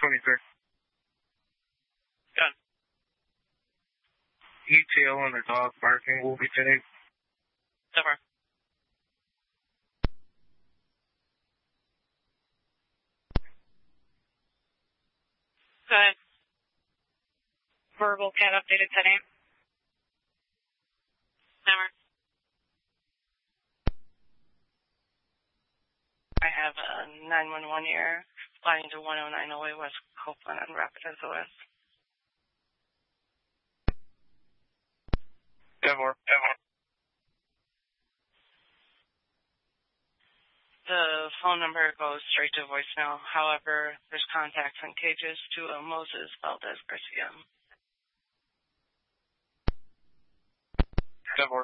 23. Done. ETO and the dog barking will be 10-8. So far. Go ahead. Verbal cat updated 10-8. Never. I have a 911 here, flying to 10908 West Copeland on Rapid SOS. 10-4. The phone number goes straight to voicemail. However, there's contacts and cages to Moses Valdez Garcia. 10-4.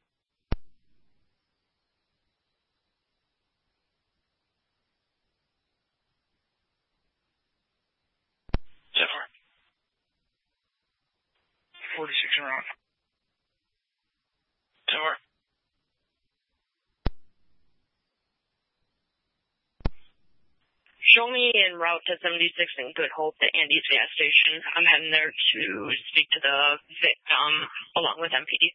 Jennifer. 46 around. Jennifer. Show me en route to 76 in Good Hope to Andy's gas station. I'm heading there to speak to the victim along with MPD.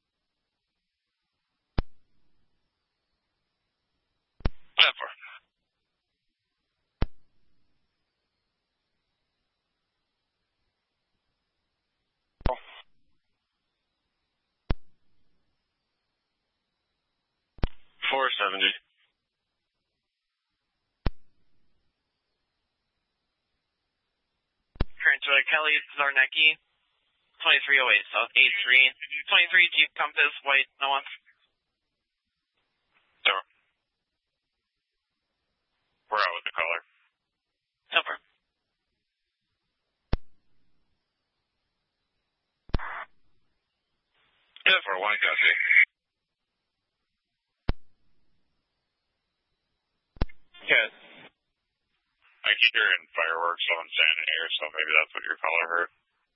Jennifer. $470. Transfer Kelly Zarnecki, 2308 South 83. 23 Jeep Compass, white, no one. Over. We're out with the caller. Over. Over, one copy. Yes. I keep hearing fireworks on San Air, so maybe that's what your caller heard.